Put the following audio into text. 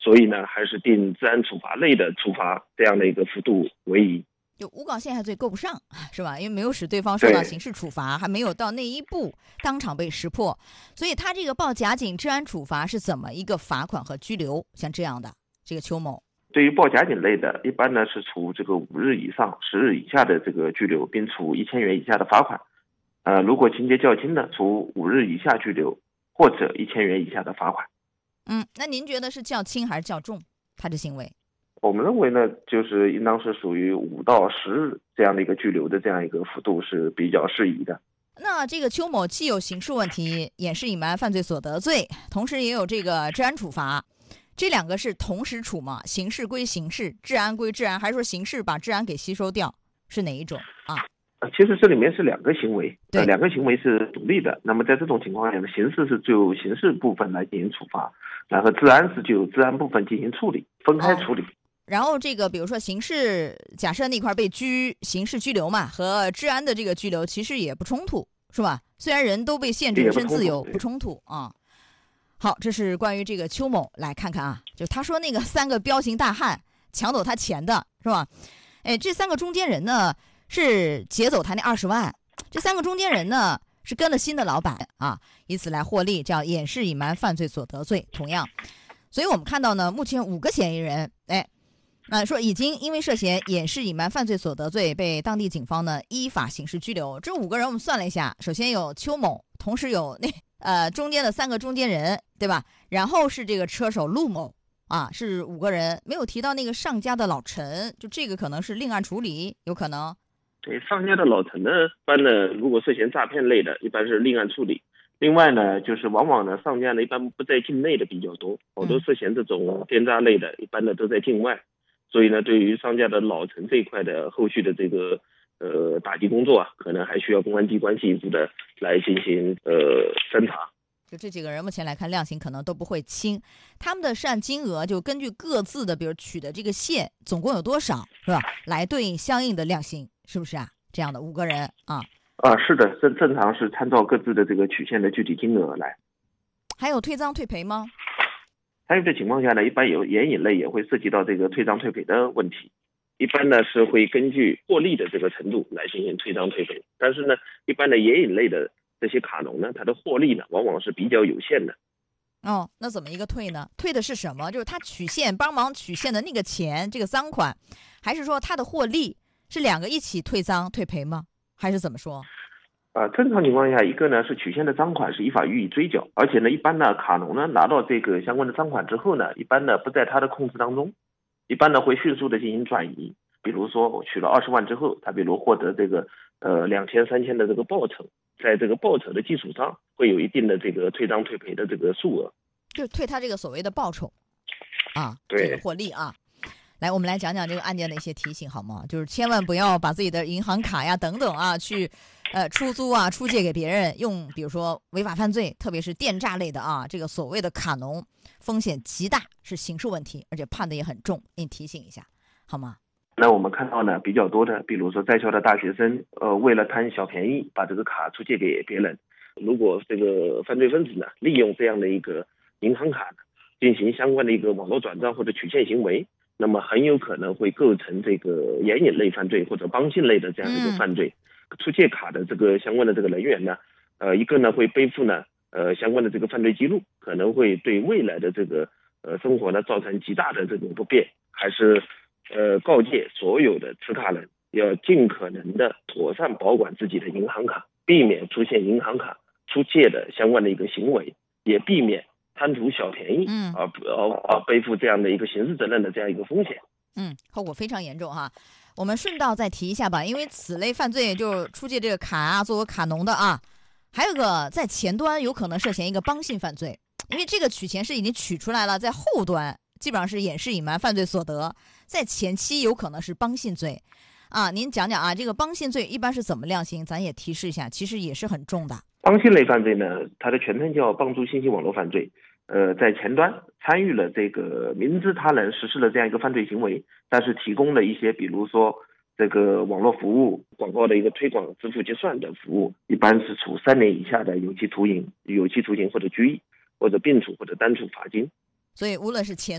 所以呢，还是定治安处罚类的处罚这样的一个幅度为宜。 就诬告陷害罪够不上，是吧？因为没有使对方受到刑事处罚，还没有到那一步当场被识破，所以他这个报假警治安处罚是怎么一个罚款和拘留？像这样的这个邱某， 对于报假警类的，一般呢是处这个5日以上10日以下的这个拘留，并处1000元以下的罚款。如果情节较轻的，处5日以下拘留或者1000元以下的罚款。 那您觉得是较轻还是较重？他的行为？ 我们认为呢，就是应当是属于5到10日这样的一个拘留的这样一个幅度是比较适宜的。 那这个邱某既有刑事问题，掩饰隐瞒犯罪所得罪，同时也有这个治安处罚，这两个是同时处吗？刑事归刑事，治安归治安，还是说刑事把治安给吸收掉？是哪一种啊？ 其实这里面是2个行为， 对 2个行为是独立的。那么在这种情况下呢，刑事是就刑事部分来进行处罚，然后治安是就治安部分进行处理，分开处理。 然后这个比如说刑事，假设那块被刑事拘留嘛，和治安的这个拘留其实也不冲突，是吧？虽然人都被限制人身自由，不冲突啊。好，这是关于这个邱某，来看看啊，就他说那个3个彪形大汉抢走他钱的是吧？这3个中间人呢是劫走他那20万，这3个中间人呢是跟了新的老板啊，以此来获利，叫掩饰隐瞒犯罪所得罪。同样，所以我们看到呢，目前5个嫌疑人，说已经因为涉嫌掩饰隐瞒犯罪所得罪，被当地警方呢依法刑事拘留。这5个人我们算了一下，首先有邱某，同时有中间的3个中间人，对吧？然后是这个车手陆某啊，是5个人，没有提到那个上家的老陈，就这个可能是另案处理，有可能。 对，上家的老陈呢，一般呢如果涉嫌诈骗类的，一般是另案处理。另外呢，就是往往呢上家呢一般不在境内的比较多，好多涉嫌这种电诈类的，一般的都在境外。所以呢，对于上家的老陈这一块的后续的这个打击工作啊，可能还需要公安机关进一步的来进行侦查。 就这几个人目前来看量刑可能都不会轻，他们的涉案金额就根据各自的比如取的这个线总共有多少是吧，来对应相应的量刑，是不是啊？这样的5个人啊。 是的，正常是参照各自的这个曲线的具体金额来。 还有退赃退赔吗？ 还有这情况下呢，一般有援引类也会涉及到这个退赃退赔的问题。一般呢是会根据获利的这个程度来进行退赃退赔，但是呢，一般的援引类的这些卡农呢，它的获利呢往往是比较有限的。 那怎么一个退呢？退的是什么？就是他取现帮忙取现的那个钱，这个赃款，还是说他的获利是2个一起退赃退赔吗？还是怎么说？ 正常情况下，一个呢是取现的赃款是依法予以追缴，而且呢，一般呢卡农呢拿到这个相关的赃款之后呢，一般呢不在他的控制当中，一般呢会迅速的进行转移。比如说我取了20万之后，他比如获得这个2000、3000的这个报酬，在这个报酬的基础上会有一定的这个退赃退赔的这个数额， 就退他这个所谓的报酬啊， 对， 这个获利啊。来，我们来讲讲这个案件的一些提醒好吗？就是千万不要把自己的银行卡呀等等啊去出租啊出借给别人用，比如说违法犯罪，特别是电诈类的啊，这个所谓的卡农风险极大，是刑事问题，而且判的也很重，您提醒一下好吗？ 那我们看到呢比较多的，比如说在校的大学生为了贪小便宜把这个卡出借给别人，如果这个犯罪分子呢利用这样的一个银行卡呢进行相关的一个网络转账或者取现行为，那么很有可能会构成这个援引类犯罪或者帮信类的这样一个犯罪。出借卡的这个相关的这个人员呢，一个呢会背负呢相关的这个犯罪记录，可能会对未来的这个生活呢造成极大的这种不便，还是告诫所有的持卡人要尽可能的妥善保管自己的银行卡，避免出现银行卡出借的相关的一个行为，也避免贪图小便宜而背负这样的一个刑事责任的这样一个风险。 后果非常严重哈。我们顺道再提一下吧，因为此类犯罪就是出借这个卡啊，作为卡农的啊，还有个在前端有可能涉嫌一个帮信犯罪，因为这个取钱是已经取出来了，在后端基本上是掩饰隐瞒犯罪所得，在前期有可能是帮信罪啊。您讲讲啊，这个帮信罪一般是怎么量刑？咱也提示一下，其实也是很重的。 帮信类犯罪呢，它的全称叫帮助信息网络犯罪。在前端参与了这个明知他人实施了这样一个犯罪行为，但是提供了一些比如说这个网络服务、广告的一个推广、支付结算的服务，一般是处3年以下的有期徒刑或者拘役，或者并处或者单处罚金。 所以无论是前